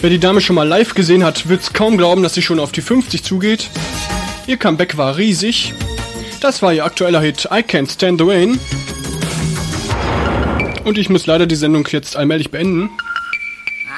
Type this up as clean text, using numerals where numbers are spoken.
Wer die Dame schon mal live gesehen hat, wird's kaum glauben, dass sie schon auf die 50 zugeht. Ihr Comeback war riesig. Das war ihr aktueller Hit I Can't Stand the Rain. Und ich muss leider die Sendung jetzt allmählich beenden.